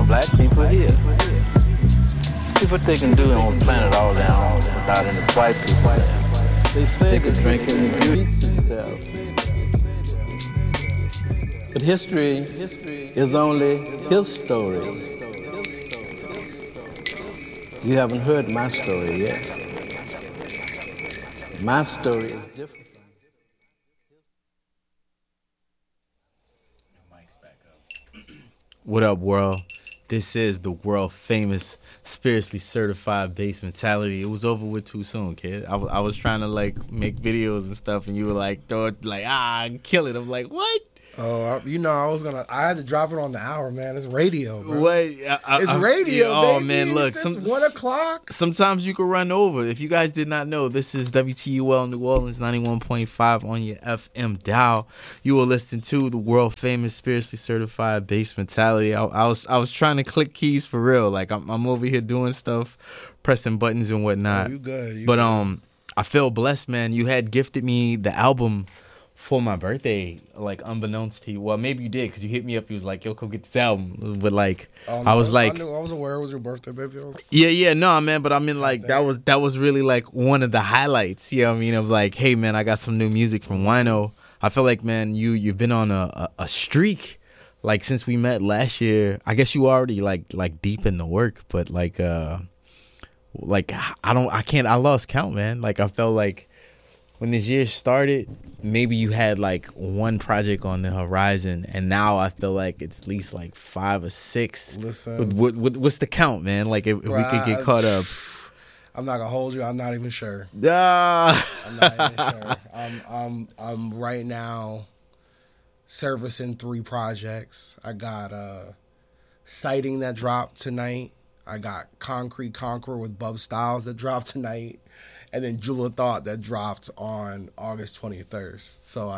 black people here. See what they can do on the planet all down without any white people. They say They can drink it and beauty. repeats itself. But history is only his story. You haven't heard my story yet. My story is different. What up, world? This is the world famous, spiritually certified Bass Mentality. It was over with too soon, kid. I was trying to like make videos and stuff, and you were like, throw it, like, kill it. I'm like, what? Oh, I had to drop it on the hour, man. It's radio, bro. What? It's radio, Oh baby. man, look, It's 1:00. Sometimes you can run over. If you guys did not know, this is WTUL New Orleans 91.5 on your FM dial. You are listening to the world famous, spiritually certified Bass Mentality. I was trying to click keys for real. Like I'm over here doing stuff, pressing buttons and whatnot. Oh, you good? But I feel blessed, man. You had gifted me the album for my birthday, like unbeknownst to you. Well, maybe you did because you hit me up. You was like, "Yo, come get this album." But like, I was like, I was aware it was your birthday, baby. No, man. But I mean, like, that was really like one of the highlights. You know what I mean? Of like, hey, man, I got some new music from Wino. I feel like, man, you've been on a streak. Like since we met last year, I guess you already like deep in the work. But like I lost count, man. Like I felt like when this year started, maybe you had like one project on the horizon, and now I feel like it's at least like 5 or 6. Listen, what's the count, man? Like if we could get caught up. I'm not gonna hold you. I'm not even sure. I'm not even sure. I'm right now servicing 3 projects. I got Sighting that dropped tonight. I got Concrete Conqueror with Bub Styles that dropped tonight. And then Jula Thought that dropped on August 23rd. So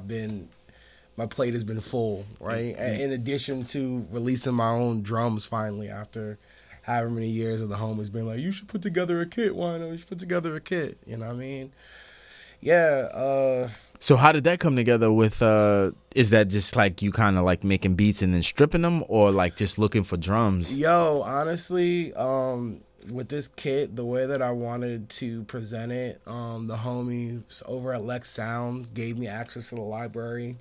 my plate has been full, right? And in addition to releasing my own drums finally after however many years of the homies being like, you should put together a kit, Wino. You should put together a kit. You know what I mean? Yeah. So how did that come together with, is that just like you kind of like making beats and then stripping them, or like just looking for drums? Yo, honestly, with this kit, the way that I wanted to present it, the homies over at Lex Sound gave me access to the library.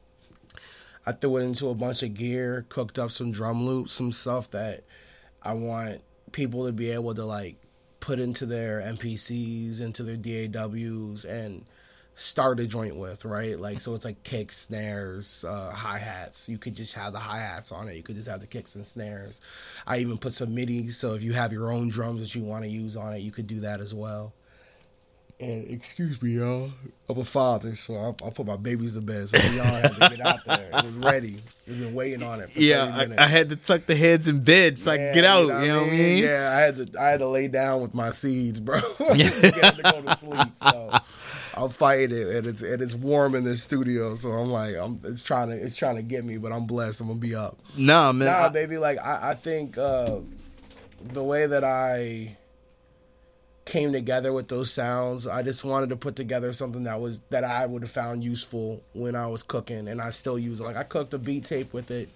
I threw it into a bunch of gear, cooked up some drum loops, some stuff that I want people to be able to like put into their MPCs, into their DAWs, and start a joint with, right? Like, so it's like kicks, snares, hi-hats. You could just have the hi-hats on it. You could just have the kicks and snares. I even put some MIDI, so if you have your own drums that you want to use on it, you could do that as well. And excuse me, y'all, I'm a father, so I'll put my babies to bed. So y'all had to get out there. It was ready. We've been waiting on it for 30 minutes. I had to tuck the heads in bed so I could get out. You know what I mean? Yeah, I had to lay down with my seeds, bro. Get to go to sleep. So I'm fighting it, and it's warm in this studio. So I'm like, it's trying to get me, but I'm blessed. I'm gonna be up. Nah, man. Baby. Like I think the way that I came together with those sounds, I just wanted to put together something that I would have found useful when I was cooking, and I still use it. Like I cooked a beat tape with it.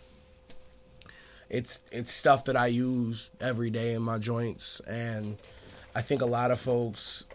It's stuff that I use every day in my joints, and I think a lot of folks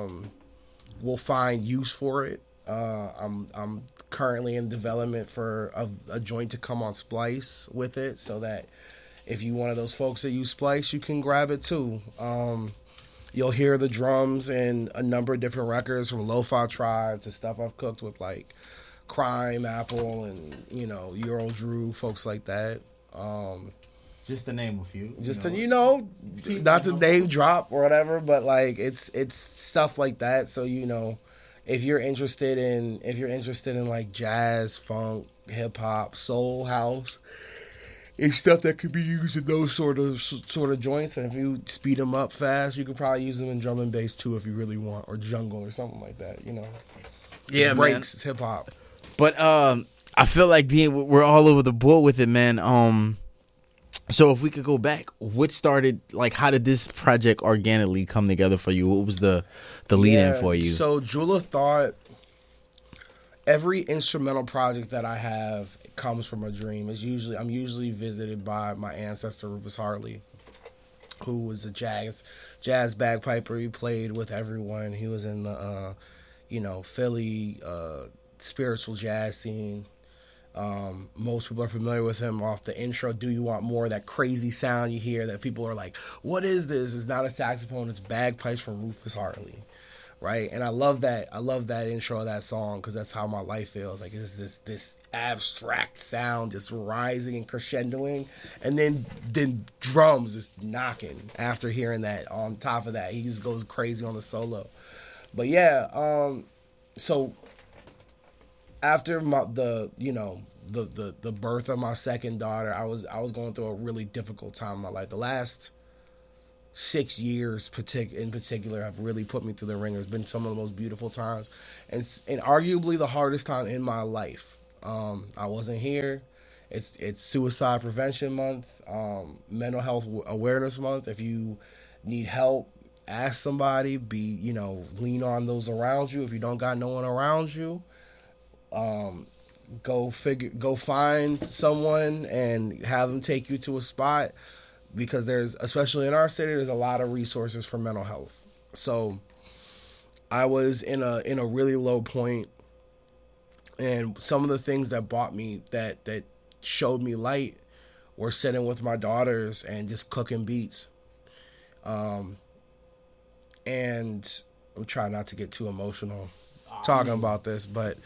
will find use for it. I'm currently in development for a joint to come on Splice with it, so that if you're one of those folks that use Splice, you can grab it too. You'll hear the drums in a number of different records, from Lo-Fi Tribe to stuff I've cooked with like Crime, Apple, and Euro Drew, folks like that. Just to name a few. Not to name drop or whatever, but like it's stuff like that. So if you're interested in like jazz, funk, hip hop, soul, house, it's stuff that could be used in those sort of joints. And if you speed them up fast, you could probably use them in drum and bass too if you really want, or jungle or something like that. Yeah, it's breaks, it's hip hop. But I feel like we're all over the board with it, man. So if we could go back, what started, like, how did this project organically come together for you? What was the lead-in for you? So Jula Thought, every instrumental project that I have comes from a dream. I'm usually visited by my ancestor Rufus Hartley, who was a jazz bagpiper. He played with everyone. He was in the Philly spiritual jazz scene. Most people are familiar with him off the intro, Do You Want More? That crazy sound you hear that people are like, what is this? It's not a saxophone, it's bagpipes from Rufus Hartley, right? And I love that intro of that song, because that's how my life feels. Like, it's this abstract sound just rising and crescendoing, and then drums just knocking after hearing that. On top of that, he just goes crazy on the solo. But yeah, so after the birth of my second daughter, I was going through a really difficult time in my life. The last 6 years in particular have really put me through the ringer. It's been some of the most beautiful times, and arguably the hardest time in my life. I wasn't here. It's Suicide Prevention Month, Mental Health Awareness Month. If you need help, ask somebody. Lean on those around you. If you don't got no one around you, go find someone and have them take you to a spot, because there's, especially in our city, there's a lot of resources for mental health. So I was in a really low point, and some of the things that brought me that showed me light were sitting with my daughters and just cooking beats. And I'm trying not to get too emotional talking about this, but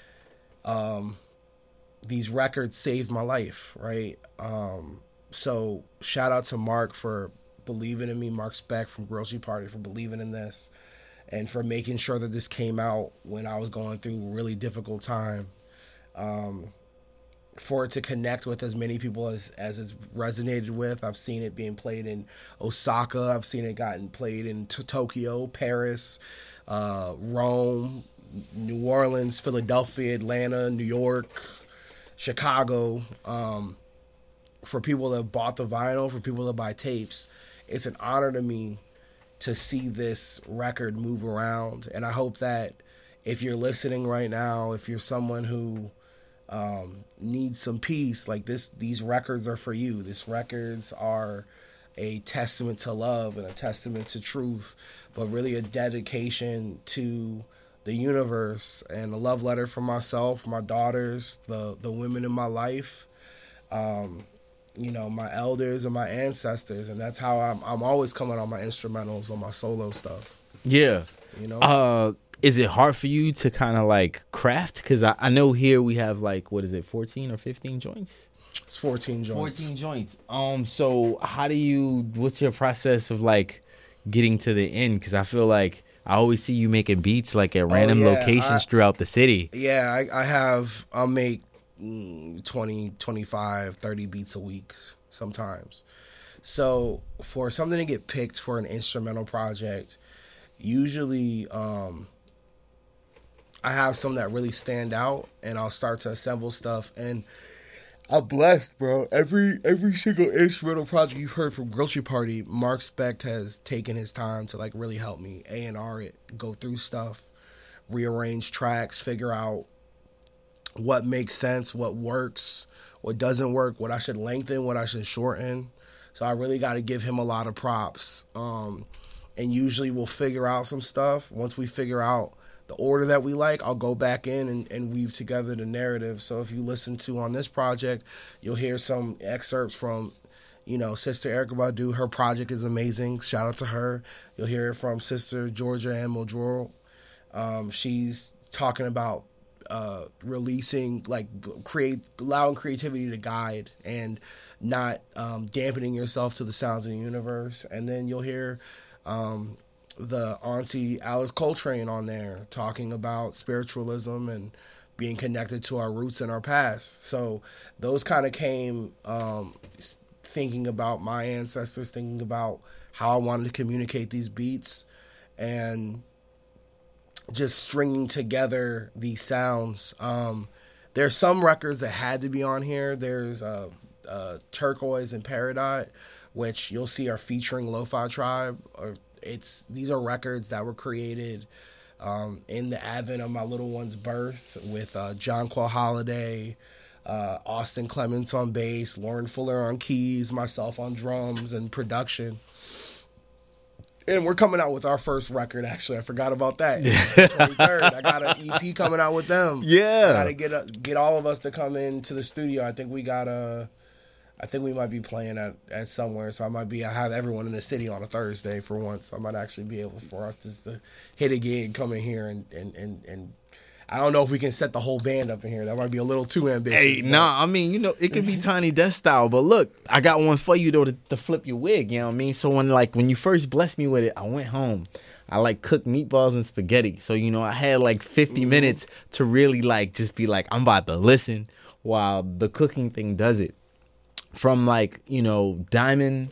these records saved my life, right? So shout out to Mark for believing in me, Mark Speck from Grocery Party, for believing in this and for making sure that this came out when I was going through a really difficult time. For it to connect with as many people as it's resonated with. I've seen it being played in Osaka. I've seen it gotten played in Tokyo, Paris, Rome, New Orleans, Philadelphia, Atlanta, New York, Chicago. For people that bought the vinyl, for people that buy tapes, it's an honor to me to see this record move around. And I hope that if you're listening right now, if you're someone who needs some peace, like these records are for you. These records are a testament to love and a testament to truth, but really a dedication to the universe and a love letter from myself, my daughters, the women in my life, my elders and my ancestors. And that's how I'm always coming on my instrumentals, on my solo stuff. Yeah. Is it hard for you to kind of like craft? Because I know here we have 14 or 15 joints? It's 14 joints. 14 joints. So what's your process of getting to the end? Because I feel like I always see you making beats at random locations throughout the city. Yeah, I'll make 20, 25, 30 beats a week sometimes. So for something to get picked for an instrumental project, usually I have some that really stand out, and I'll start to assemble stuff. And I'm blessed, bro. Every single instrumental project you've heard from Grocery Party, Mark Specht has taken his time to really help me A&R it, go through stuff, rearrange tracks, figure out what makes sense, what works, what doesn't work, what I should lengthen, what I should shorten. So I really got to give him a lot of props. And usually we'll figure out some stuff. Once we figure out the order that we like, I'll go back in and weave together the narrative. So if you listen to on this project, you'll hear some excerpts from, Sister Erykah Badu. Her project is amazing. Shout out to her. You'll hear it from Sister Georgia Ann Muldrow. She's talking about releasing, allowing creativity to guide and not dampening yourself to the sounds of the universe. And then you'll hear the auntie Alice Coltrane on there talking about spiritualism and being connected to our roots and our past. So those kind of came thinking about my ancestors, thinking about how I wanted to communicate these beats, and just stringing together these sounds. There's some records that had to be on here. There's Turquoise and Peridot, which you'll see are featuring Lo-Fi Tribe. These are records that were created in the advent of my little one's birth with John Qual Holiday, Austin Clements on bass, Lauren Fuller on keys, myself on drums and production. And we're coming out with our first record, actually. I forgot about that. 23rd. I got an EP coming out with them. Yeah. I got to get all of us to come into the studio. I think we might be playing at somewhere. So I have everyone in the city on a Thursday for once. I might actually be able for us just to hit a gig, come in here and I don't know if we can set the whole band up in here. That might be a little too ambitious. Hey, nah, I mean, you know, it could be Tiny Desk style, but look, I got one for you though to flip your wig, you know what I mean? So when you first blessed me with it, I went home. I like cooked meatballs and spaghetti. So, you know, I had like 50 minutes to really like just be like, I'm about to listen while the cooking thing does it. From like, you know, Diamond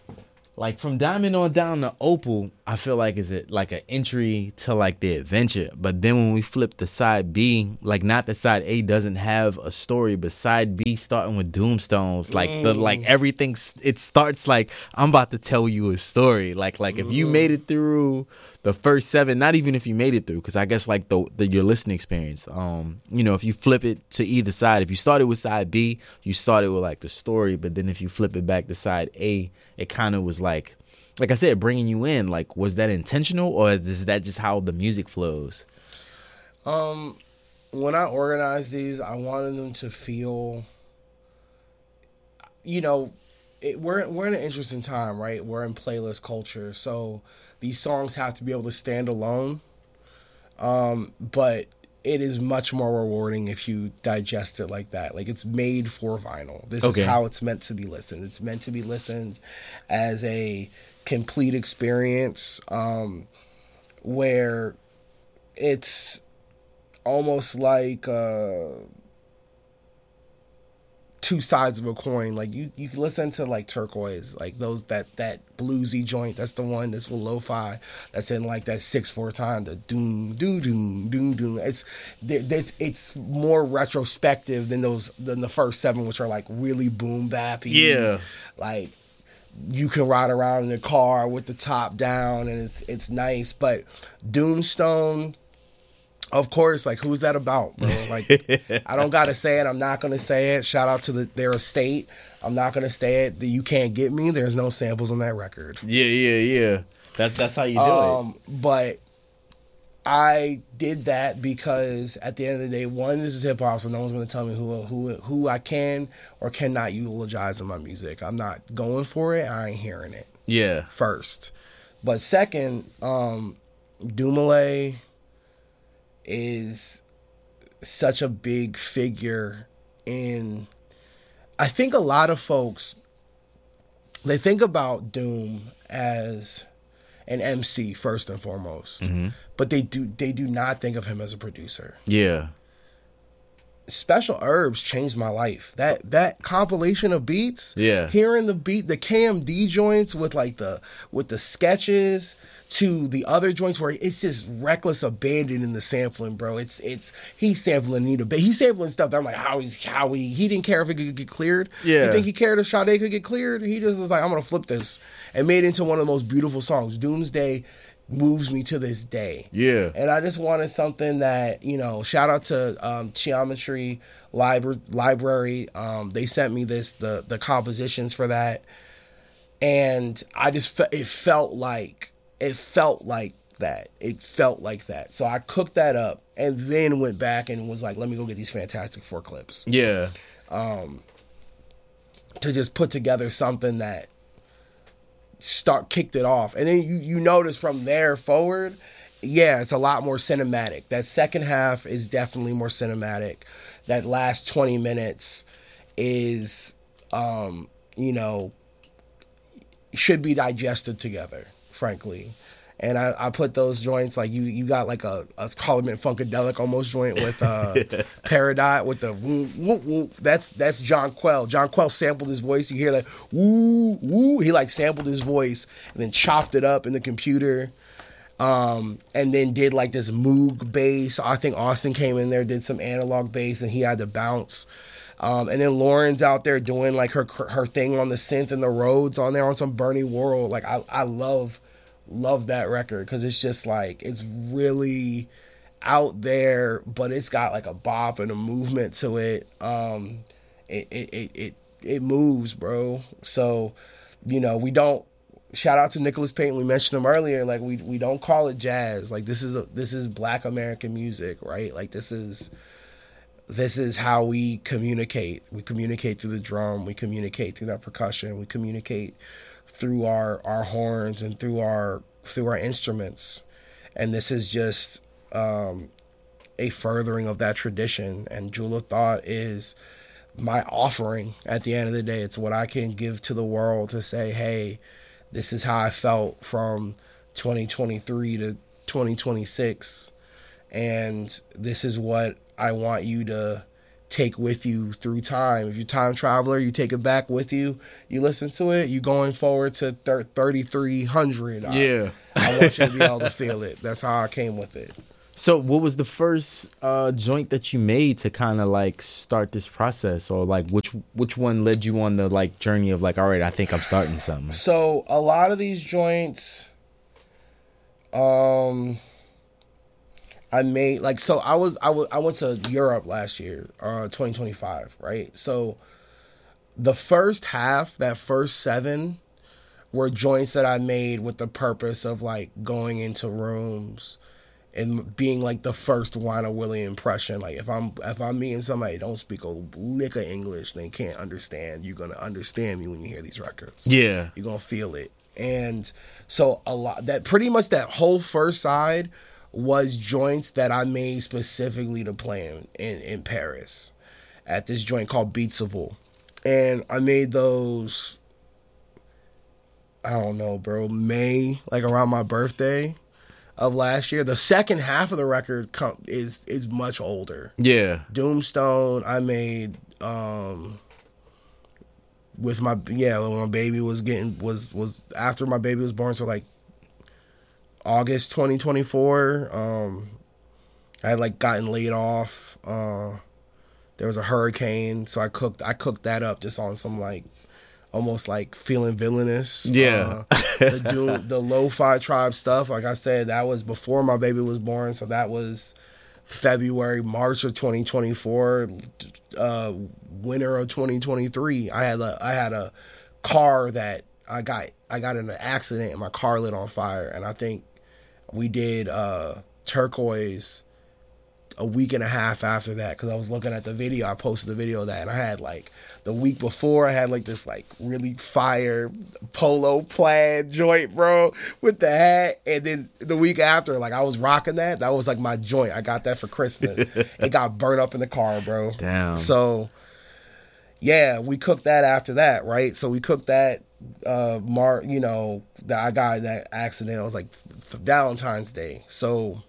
on down to Opal, I feel like is it like an entry to like the adventure. But then when we flip the side B, like not the side A doesn't have a story, but side B starting with Doomstones, like everything, it starts like I'm about to tell you a story. Like if you made it through the first 7, not even if you made it through, because I guess like your listening experience, you know, if you flip it to either side, if you started with side B, you started with like the story, but then if you flip it back to side A, it kind of was like I said, bringing you in. Like, was that intentional, or is that just how the music flows? When I organized these, I wanted them to feel, you know, we're in an interesting time, right? We're in playlist culture, so these songs have to be able to stand alone. But it is much more rewarding if you digest it like that. Like, it's made for vinyl. This is how it's meant to be listened. It's meant to be listened as a complete experience, where it's almost like two sides of a coin. Like you can listen to like Turquoise, like those that bluesy joint. That's the one that's with lo-fi. That's in like that 6/4 time. The doom doom doom doom doom. It's more retrospective than the first 7, which are like really boom bappy. Yeah, like you can ride around in the car with the top down, and it's nice. But Doomstone, of course, like, who's that about, bro? Like, I don't gotta say it. I'm not gonna say it. Shout out to their estate. I'm not gonna say it. You Can't Get Me. There's no samples on that record. Yeah. That's how you do it. But I did that because at the end of the day, one, this is hip hop, so no one's gonna tell me who I can or cannot utilize in my music. I'm not going for it. I ain't hearing it. Yeah. First, but second, Dumile is such a big figure in, I think a lot of folks, they think about Doom as an MC first and foremost, but they do not think of him as a producer. Yeah. Special Herbs changed my life. That compilation of beats, hearing the KMD joints with the sketches to the other joints where it's just reckless abandon in the sampling, bro. He's sampling he's sampling stuff that I'm like, how he didn't care if it could get cleared. Yeah. You think he cared if Sade could get cleared? He just was like, I'm gonna flip this, and made it into one of the most beautiful songs. Doomsday moves me to this day. Yeah. And I just wanted something that, you know, shout out to Geometry Library. They sent me the compositions for that, and I just it felt like that. So I cooked that up and then went back and was like, let me go get these Fantastic Four clips. Yeah. To just put together something that kicked it off. And then you notice from there forward, it's a lot more cinematic. That second half is definitely more cinematic. That last 20 minutes is, should be digested together, frankly. And I put those joints, like you got like a Parliament Funkadelic almost joint with Paradise with the woo woo woo. That's John Quell. John Quell sampled his voice. You hear that woo woo. He like sampled his voice and then chopped it up in the computer, and then did like this Moog bass. I think Austin came in there, did some analog bass, and he had to bounce. And then Lauren's out there doing like her thing on the synth and the Rhodes on there on some Bernie Worrell. Like I love that record because it's just like, it's really out there, but it's got like a bop and a movement to it. It moves, bro. So, we don't. Shout out to Nicholas Payton. We mentioned him earlier. Like we don't call it jazz. Like this is Black American music, right? Like this is how we communicate. We communicate through the drum. We communicate through that percussion. We communicate through our horns and through our instruments. And this is just a furthering of that tradition. And Jewel of Thought is my offering. At the end of the day, it's what I can give to the world to say, hey, this is how I felt from 2023 to 2026. And this is what I want you to take with you through time. If you're a time traveler, you take it back with you. You listen to it. You going forward to 3,300. Yeah. I want you to be able to feel it. That's how I came with it. So what was the first joint that you made to kind of like start this process, or like which one led you on the like journey of like, all right, I think I'm starting something? So a lot of these joints, I made like, so I went to Europe last year, 2025, right? So the first half, that first 7 were joints that I made with the purpose of like going into rooms and being like the first Lionel Willie impression. Like if I'm meeting somebody that don't speak a lick of English, they can't understand, you're gonna understand me when you hear these records. Yeah. You're gonna feel it. And so a lot, that pretty much that whole first side was joints that I made specifically to play in Paris at this joint called Beatsable. And I made those, I don't know, bro, May, like around my birthday of last year. The second half of the record is much older. Yeah. Doomstone I made with my, when my baby was after my baby was born, so like August 2024. I had like gotten laid off. There was a hurricane, so I cooked that up just on some like almost like feeling villainous. Yeah. The Lo-Fi Tribe stuff, like I said, that was before my baby was born, so that was March of 2024, winter of 2023. I had a car that I got in an accident and my car lit on fire, and I think we did Turquoise a week and a half after that, because I was looking at the video. I posted the video of that, and I had like the week before I had like this like really fire polo plaid joint, bro, with the hat, and then the week after, like I was rocking that. That was like my joint. I got that for Christmas. It got burnt up in the car, bro. Damn. So yeah, we cooked that after that, right? So we cooked that that I got in that accident. It was like Valentine's Day. So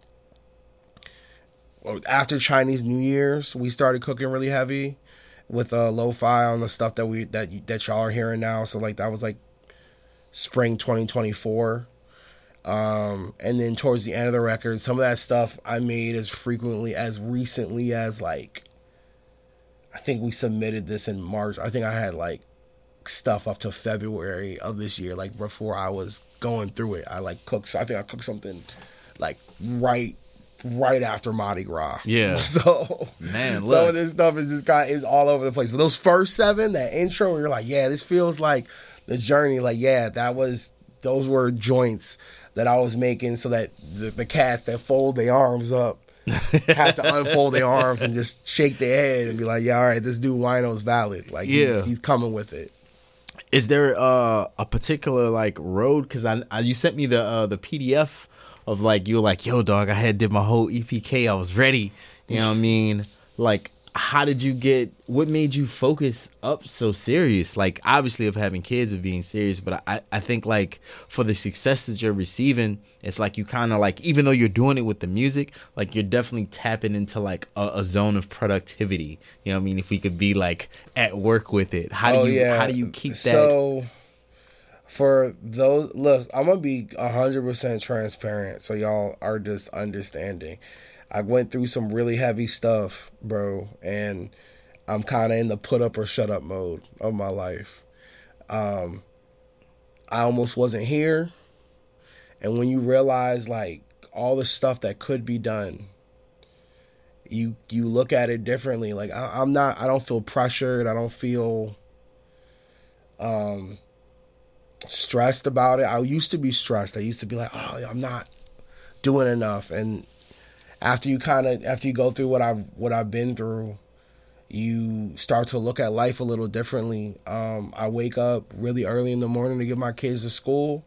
after Chinese New Year's, we started cooking really heavy with lo-fi on the stuff that y'all are hearing now. So like that was like spring 2024. And then towards the end of the record, some of that stuff I made as recently as like, I think we submitted this in March. I think I had like stuff up to February of this year, like before I was going through it. I cooked something like right after Mardi Gras. Yeah. So man, some of this stuff is all over the place. But those first 7, that intro, you're like, yeah, this feels like the journey. Like, yeah, those were joints that I was making so that the cats that fold their arms up have to unfold their arms and just shake their head and be like, yeah, all right, this dude Wino's valid. Like, yeah, he's coming with it. Is there a particular like road? Because you sent me the PDF of like, you were like, yo, dog, I did my whole EPK. I was ready. You know what I mean? Like, how did you what made you focus up so serious? Like, obviously of having kids, of being serious, but I think like for the success that you're receiving, it's like you kind of like, even though you're doing it with the music, like you're definitely tapping into like a zone of productivity. You know what I mean? If we could be like at work with it, how do you keep that? So for those, look, I'm going to be 100% transparent so y'all are just understanding. I went through some really heavy stuff, bro, and I'm kind of in the put up or shut up mode of my life. I almost wasn't here. And when you realize, like, all the stuff that could be done you look at it differently. Like I don't feel pressured. I don't feel stressed about it. I used to be stressed. I used to be like, oh, I'm not doing enough. And after you go through what I've been through, you start to look at life a little differently. I wake up really early in the morning to get my kids to school.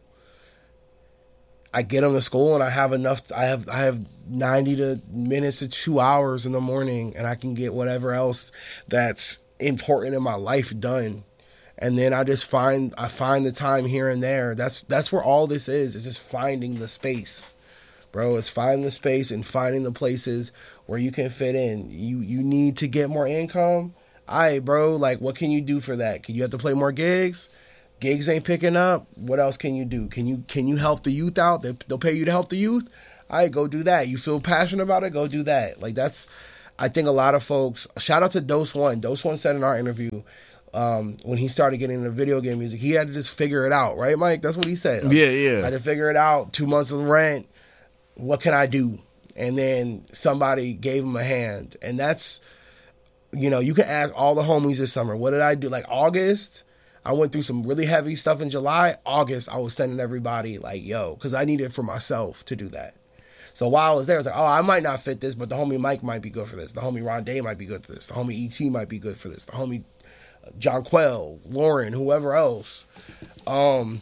I get them to school and I have enough. I have 90 minutes to 2 hours in the morning, and I can get whatever else that's important in my life done. And then I find the time here and there. That's where all this is. It's just finding the space, bro. It's finding the space and finding the places where you can fit in. You need to get more income. All right, bro. Like, what can you do for that? Can you have to play more gigs? Gigs ain't picking up. What else can you do? Can you help the youth out? They'll pay you to help the youth. All right, go do that. You feel passionate about it? Go do that. Like, that's, I think a lot of folks, shout out to Dose One. Dose One said in our interview, when he started getting into video game music, he had to just figure it out, right, Mike? That's what he said. Yeah. I had to figure it out. 2 months of rent. What can I do? And then somebody gave him a hand. And that's, you can ask all the homies this summer, what did I do? Like August, I went through some really heavy stuff in July. August, I was sending everybody like, yo, because I needed it for myself to do that. So while I was there, I was like, oh, I might not fit this, but the homie Mike might be good for this. The homie Rondé might be good for this. The homie E.T. might be good for this. The homie John Quell, Lauren, whoever else. And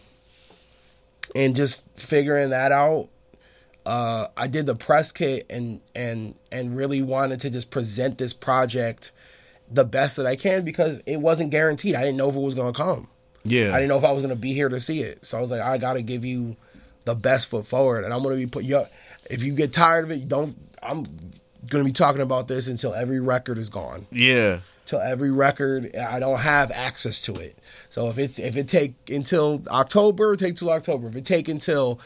just figuring that out. I did the press kit and really wanted to just present this project the best that I can because it wasn't guaranteed. I didn't know if it was going to come. Yeah. I didn't know if I was going to be here to see it. So I was like, I got to give you the best foot forward. And I'm going to be if you get tired of it, I'm going to be talking about this until every record is gone. Yeah. Till every record, I don't have access to it. So if it take until October, take till October. If it take until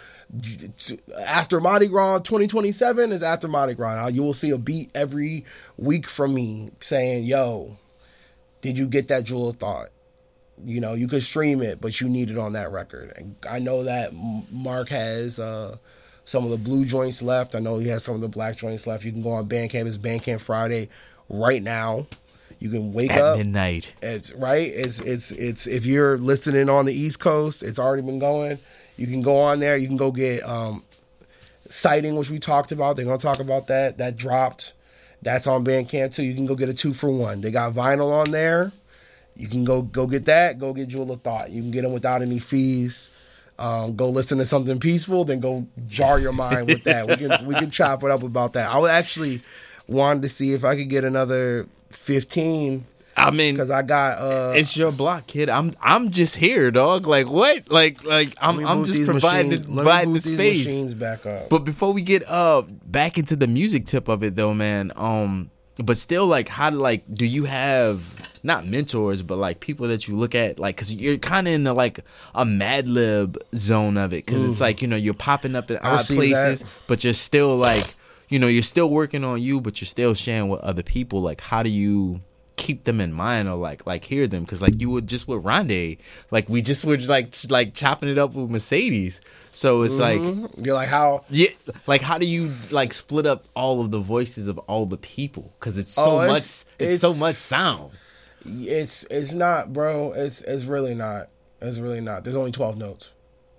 after Mardi Gras 2027 is after Mardi Gras. You will see a beat every week from me saying, yo, did you get that Jewel of Thought? You could stream it, but you need it on that record. And I know that Mark has some of the blue joints left. I know he has some of the black joints left. You can go on Bandcamp. It's Bandcamp Friday right now. You can wake at up midnight. It's right. It's if you're listening on the East Coast, it's already been going. You can go on there. You can go get Sighting, which we talked about. They're gonna talk about that. That dropped. That's on Bandcamp too. You can go get a 2-for-1. They got vinyl on there. You can go get that. Go get Jewel of Thought. You can get them without any fees. Go listen to something peaceful. Then go jar your mind with that. We can chop it up about that. I would actually wanted to see if I could get another 15. I mean, because I got it's your block, kid. I'm just here, dog. Like what? Like I'm just providing the space. Machines back up. But before we get back into the music tip of it, though, man. But still, like, how do you have not mentors, but like people that you look at, like, because you're kind of in the, like a Mad Lib zone of it, because it's like you're popping up in odd places, but you're still like you're still working on you, but you're still sharing with other people. Like, how do you keep them in mind or like hear them? Because like you would just with Rondé, like we just were just like chopping it up with Mercedes. So it's like you're like, how how do you like split up all of the voices of all the people? Because it's so much sound. It's not, bro. It's really not. It's really not. There's only 12 notes.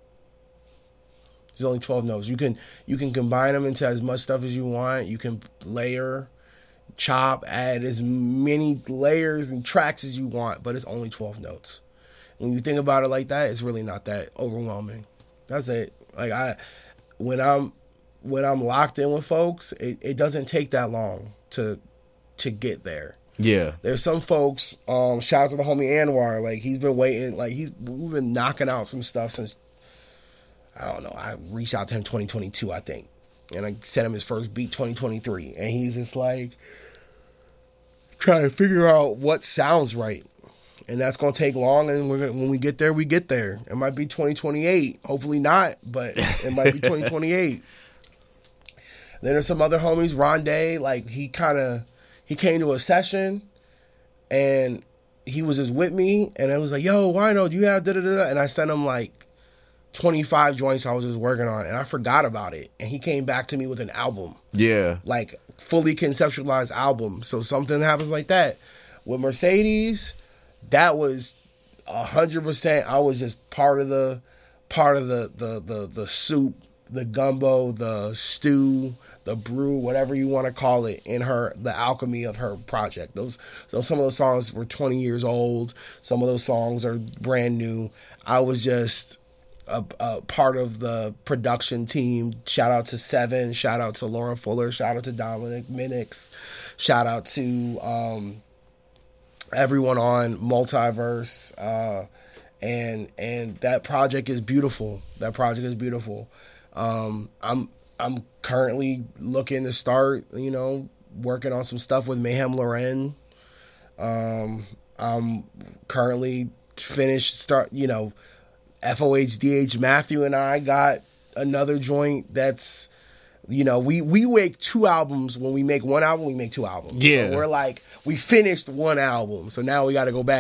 There's only 12 notes. You can combine them into as much stuff as you want. You can layer, chop, add as many layers and tracks as you want, but it's only 12 notes. When you think about it like that, it's really not that overwhelming. That's it. Like when I'm locked in with folks, it doesn't take that long to get there. Yeah. There's some folks, shout out to the homie Anwar, like he's been waiting, like we've been knocking out some stuff since, I don't know, I reached out to him 2022, I think. And I sent him his first beat 2023. And he's just like trying to figure out what sounds right. And that's going to take long. And when we get there, we get there. It might be 2028. Hopefully not, but it might be 2028. Then there's some other homies, Rondé, like he came to a session and he was just with me. And I was like, yo, Wino, do you have da-da-da-da? And I sent him like 25 joints I was just working on, and I forgot about it. And he came back to me with an album. Yeah. Like fully conceptualized album. So something happens like that with Mercedes. That was 100%. I was just part of the soup, the gumbo, the stew, the brew, whatever you want to call it, in the alchemy of her project. Some of those songs were 20 years old. Some of those songs are brand new. I was just a part of the production team. Shout out to Seven. Shout out to Laura Fuller. Shout out to Dominic Minix. Shout out to everyone on Multiverse. And that project is beautiful. I'm currently looking to start, working on some stuff with Mayhem Loren. I'm currently FOHDH Matthew and I got another joint that's, we make 2 albums. When we make one album, we make 2 albums. Yeah. So we're like, we finished one album. So now we got to go back